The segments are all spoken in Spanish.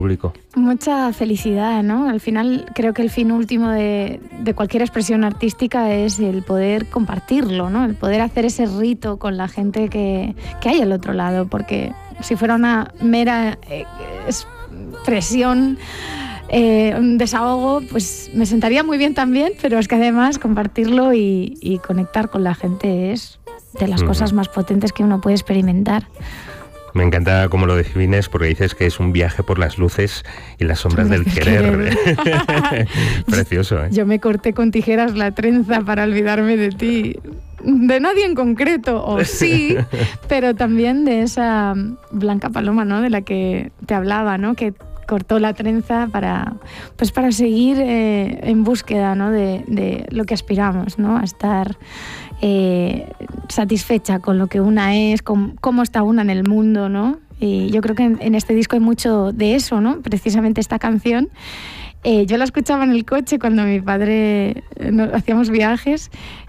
público? Mucha felicidad, ¿no? Al final creo que el fin último de cualquier expresión artística es el poder compartirlo, ¿no? El poder hacer ese rito con la gente que hay al otro lado, porque si fuera una mera expresión, un desahogo, pues me sentaría muy bien también, pero es que además compartirlo y conectar con la gente es de las cosas más potentes que uno puede experimentar. Me encanta cómo lo defines, porque dices que es un viaje por las luces y las sombras del querer. Precioso, ¿eh? Yo me corté con tijeras la trenza para olvidarme de ti. De nadie en concreto, o sí, pero también de esa Blanca Paloma, ¿no? De la que te hablaba, ¿no? Que cortó la trenza para seguir en búsqueda, ¿no? de lo que aspiramos, ¿no? A estar satisfecha con lo que una es, con cómo está una en el mundo, ¿no? Y yo creo que en este disco hay mucho de eso, ¿no? Precisamente esta canción. Yo la escuchaba en el coche cuando mi padre hacíamos viajes.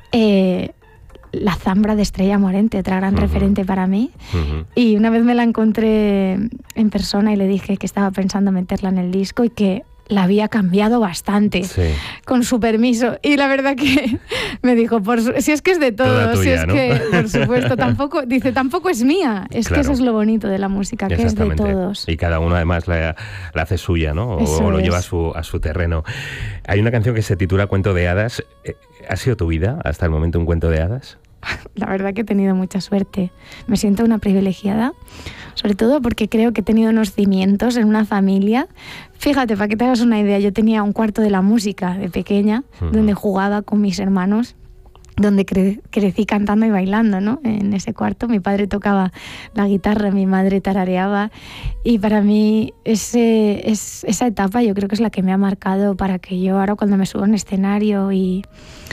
La Zambra de Estrella Morente, otra gran referente para mí. Y una vez me la encontré en persona y le dije que estaba pensando meterla en el disco y que la había cambiado bastante, sí, con su permiso. Y la verdad que me dijo, si es que es de todos, tuya, si es, ¿no? Que, por supuesto, tampoco es mía. Es claro, que eso es lo bonito de la música, que es de todos. Y cada uno además la hace suya, ¿no? O lo lleva a su terreno. Hay una canción que se titula Cuento de hadas. ¿Ha sido tu vida hasta el momento un cuento de hadas? La verdad que he tenido mucha suerte. Me siento una privilegiada, sobre todo porque creo que he tenido unos cimientos en una familia. Fíjate, para que te hagas una idea, yo tenía un cuarto de la música de pequeña, donde jugaba con mis hermanos, donde crecí cantando y bailando, ¿no? En ese cuarto mi padre tocaba la guitarra, mi madre tarareaba, y para mí esa etapa yo creo que es la que me ha marcado para que yo ahora cuando me subo a un escenario y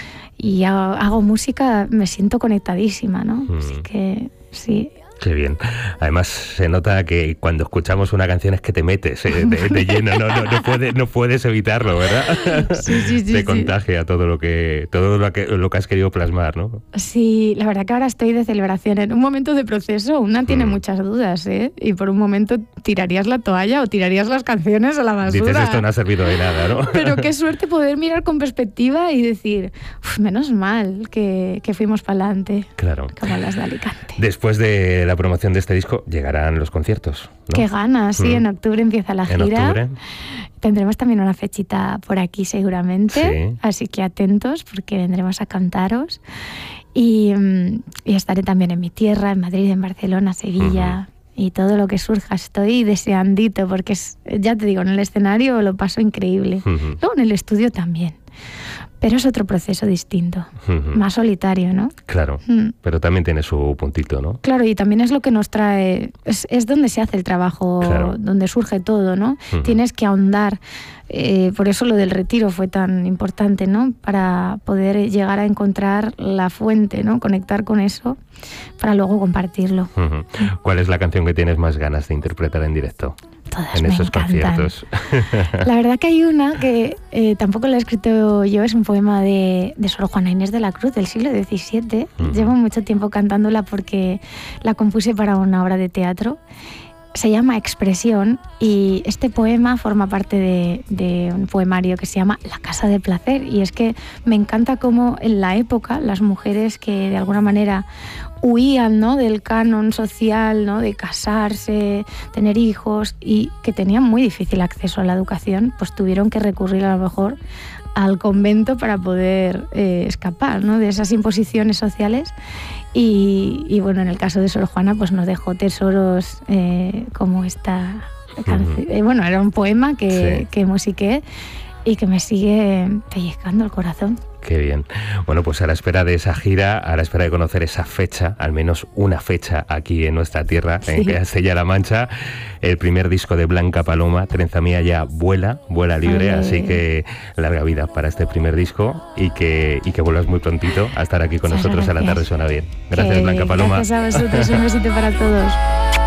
hago música me siento conectadísima, ¿no? Así que sí. Qué bien. Además se nota que cuando escuchamos una canción es que te metes de lleno, no puedes evitarlo, ¿verdad? Sí, te contagia todo lo que has querido plasmar, ¿no? Sí, la verdad que ahora estoy de celebración. En un momento de proceso una tiene muchas dudas, ¿eh? Y por un momento tirarías la toalla o tirarías las canciones a la basura. Dices, esto no ha servido de nada, ¿no? Pero qué suerte poder mirar con perspectiva y decir, menos mal que fuimos para adelante. Claro. Como las de Alicante. Después de la promoción de este disco llegarán los conciertos, ¿no? Qué ganas, sí, en octubre empieza la gira. En octubre. Tendremos también una fechita por aquí seguramente, sí, así que atentos porque vendremos a cantaros. Y estaré también en mi tierra, en Madrid, en Barcelona, Sevilla, y todo lo que surja. Estoy deseandito porque ya te digo, en el escenario lo paso increíble. Luego en el estudio también. Pero es otro proceso distinto, más solitario, ¿no? Claro, pero también tiene su puntito, ¿no? Claro, y también es lo que nos trae, es donde se hace el trabajo, claro, donde surge todo, ¿no? Tienes que ahondar, por eso lo del retiro fue tan importante, ¿no? Para poder llegar a encontrar la fuente, ¿no? Conectar con eso, para luego compartirlo. ¿Cuál es la canción que tienes más ganas de interpretar en directo? Todas en me esos encantan. Conciertos. La verdad que hay una que tampoco la he escrito yo, es un poema de Sor Juana Inés de la Cruz del siglo XVII. Llevo mucho tiempo cantándola porque la compuse para una obra de teatro. Se llama Expresión y este poema forma parte de un poemario que se llama La Casa de Placer, y es que me encanta cómo en la época las mujeres que de alguna manera huían, ¿no?, del canon social, ¿no?, de casarse, tener hijos, y que tenían muy difícil acceso a la educación, pues tuvieron que recurrir a lo mejor al convento para poder escapar, ¿no?, de esas imposiciones sociales. Y bueno, en el caso de Sor Juana pues nos dejó tesoros como esta canción. Bueno, era un poema que musiqué y que me sigue pellizcando el corazón. Qué bien. Bueno, pues a la espera de esa gira, a la espera de conocer esa fecha, al menos una fecha aquí en nuestra tierra, en Castilla-La Mancha, el primer disco de Blanca Paloma, Trenza Mía, ya vuela libre, así que larga vida para este primer disco y que vuelvas muy prontito a estar aquí con nosotros. Gracias. A La Tarde Suena Bien. Gracias, Blanca Paloma. Gracias a vosotros, un besito para todos.